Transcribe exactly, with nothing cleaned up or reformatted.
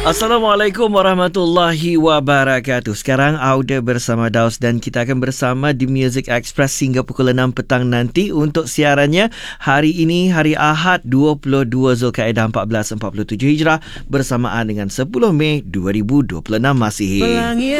Assalamualaikum warahmatullahi wabarakatuh. Sekarang Auda bersama Daus dan kita akan bersama di Music Express hingga pukul enam petang nanti untuk siarannya hari ini, hari Ahad dua puluh dua Zulkaidah empat belas empat puluh tujuh Hijrah bersamaan dengan sepuluh Mei dua ribu dua puluh enam Masihi.